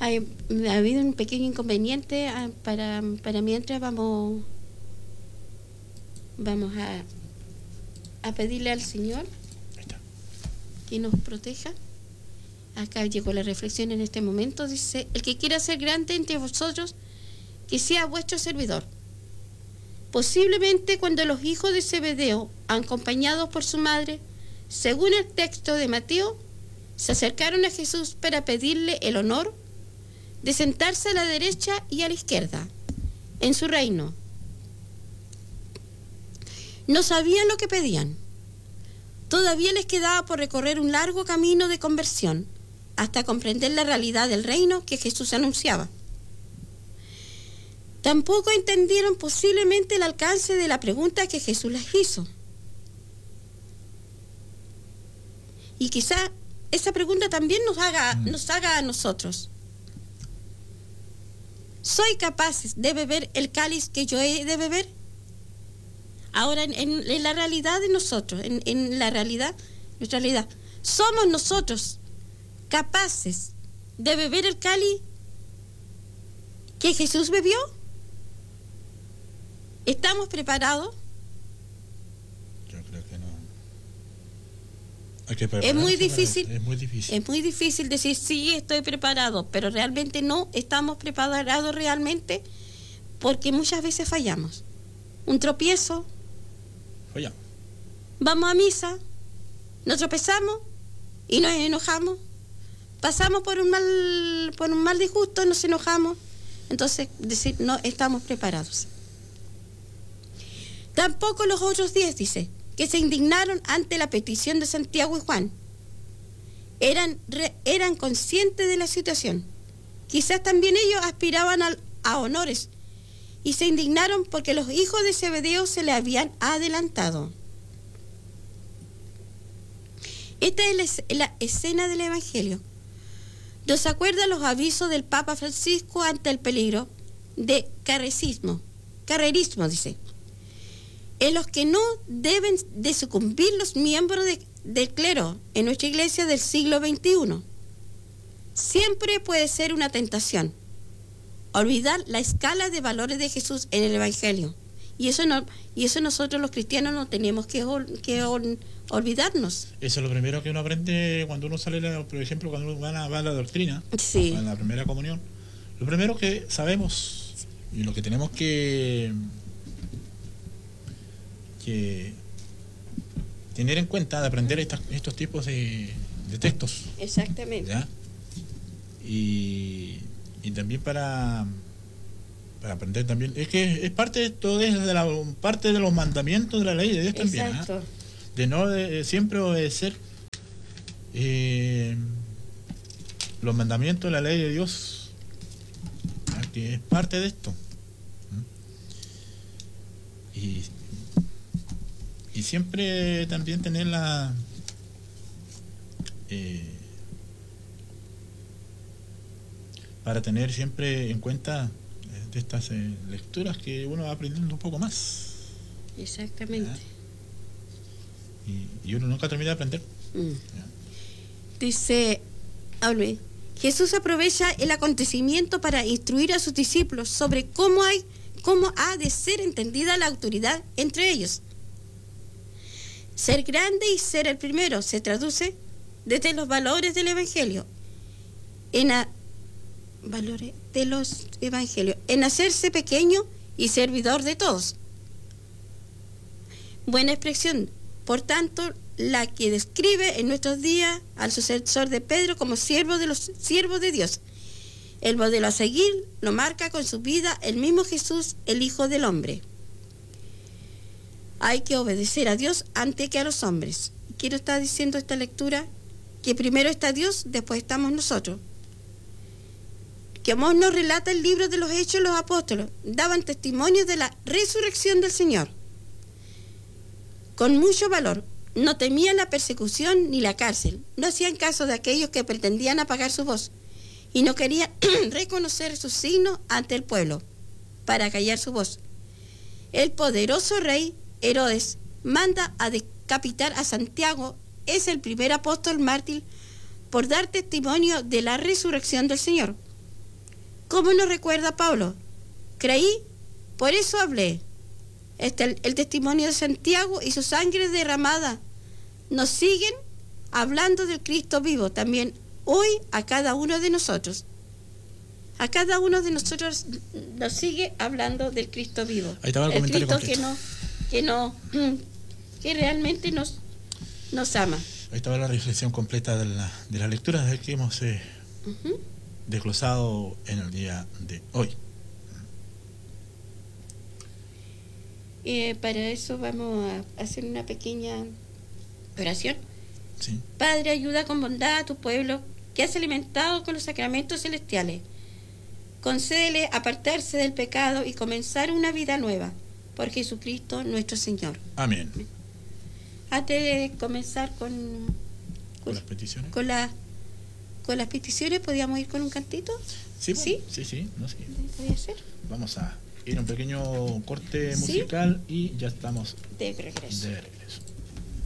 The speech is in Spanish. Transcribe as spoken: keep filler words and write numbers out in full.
Hay, ha habido un pequeño inconveniente. Para, para mientras vamos vamos a, a pedirle al Señor que nos proteja. Acá llegó la reflexión en este momento. Dice: el que quiera ser grande entre vosotros, que sea vuestro servidor. Posiblemente cuando los hijos de Zebedeo, acompañados por su madre, según el texto de Mateo, se acercaron a Jesús para pedirle el honor de sentarse a la derecha y a la izquierda en su reino. No sabían lo que pedían. Todavía les quedaba por recorrer un largo camino de conversión hasta comprender la realidad del reino que Jesús anunciaba. Tampoco entendieron posiblemente el alcance de la pregunta que Jesús les hizo. Y quizá esa pregunta también nos haga, nos haga a nosotros. ¿Soy capaz de beber el cáliz que yo he de beber? Ahora, en, en, en la realidad de nosotros, en, en la realidad, nuestra realidad, ¿somos nosotros capaces de beber el cáliz que Jesús bebió? ¿Estamos preparados? Yo creo que no. Hay que es muy difícil, es muy difícil. Es muy difícil decir sí, estoy preparado, pero realmente no estamos preparados realmente, porque muchas veces fallamos. Un tropiezo. Fallamos. Vamos a misa, nos tropezamos y nos enojamos. Pasamos por un mal, por un mal disgusto, nos enojamos. Entonces, decir, no estamos preparados. Tampoco los otros diez, dice, que se indignaron ante la petición de Santiago y Juan. Eran, re, eran conscientes de la situación. Quizás también ellos aspiraban a, a honores y se indignaron porque los hijos de Zebedeo se le habían adelantado. Esta es la, la escena del Evangelio. Nos acuerda los avisos del Papa Francisco ante el peligro de carrerismo, carrerismo, dice, en los que no deben de sucumbir los miembros de, del clero en nuestra iglesia del siglo veintiuno. Siempre puede ser una tentación olvidar la escala de valores de Jesús en el Evangelio. Y eso no, y eso nosotros los cristianos no tenemos que, que olvidarnos. Eso es lo primero que uno aprende cuando uno sale, por ejemplo, cuando uno va a, va a la doctrina, sí. a la primera comunión. Lo primero que sabemos y lo que tenemos que, que tener en cuenta de aprender estas, estos tipos de, de textos. Exactamente. ¿Ya? Y, y también para... para aprender también, es que es parte de todo, es de la parte de los mandamientos de la ley de Dios también. Exacto. ¿eh? De no de, siempre obedecer eh, los mandamientos de la ley de Dios, ¿eh? Que es parte de esto. ¿eh? Y, y siempre también tener la eh, para tener siempre en cuenta de estas eh, lecturas que uno va aprendiendo un poco más. Exactamente. Y, y uno nunca termina de aprender. Mm. Dice, hable, Jesús aprovecha el acontecimiento para instruir a sus discípulos sobre cómo hay, cómo ha de ser entendida la autoridad entre ellos. Ser grande y ser el primero se traduce desde los valores del Evangelio en a, valores de los evangelios, en hacerse pequeño y servidor de todos. Buena expresión, por tanto, la que describe en nuestros días al sucesor de Pedro como siervo de los siervos de Dios. El modelo a seguir lo marca con su vida el mismo Jesús, el Hijo del Hombre. Hay que obedecer a Dios antes que a los hombres. Quiero estar diciendo esta lectura que primero está Dios, después estamos nosotros. Que nos relata el libro de los Hechos de los Apóstoles, daban testimonio de la resurrección del Señor. Con mucho valor, no temían la persecución ni la cárcel, no hacían caso de aquellos que pretendían apagar su voz y no querían reconocer sus signos ante el pueblo para callar su voz. El poderoso rey Herodes manda a decapitar a Santiago, es el primer apóstol mártir por dar testimonio de la resurrección del Señor. ¿Cómo nos recuerda Pablo? Creí, por eso hablé. Este, el, el testimonio de Santiago y su sangre derramada nos siguen hablando del Cristo vivo también hoy a cada uno de nosotros. A cada uno de nosotros nos sigue hablando del Cristo vivo. Ahí estaba el, el comentario Cristo completo. que no, que no, que realmente nos, nos ama. Ahí estaba la reflexión completa de la, de la lectura de que hemos eh, uh-huh. desglosado en el día de hoy. Eh, para eso vamos a hacer una pequeña oración. Sí. Padre, ayuda con bondad a tu pueblo que has alimentado con los sacramentos celestiales. Concédele apartarse del pecado y comenzar una vida nueva por Jesucristo nuestro Señor. Amén. Antes de comenzar con, con, ¿Con las peticiones? Con, la, con las peticiones, ¿podríamos ir con un cantito? Sí, sí, sí, sí, no sé. ¿Podría ser? Vamos a ir a un pequeño corte musical, ¿sí? Y ya estamos de regreso. De regreso.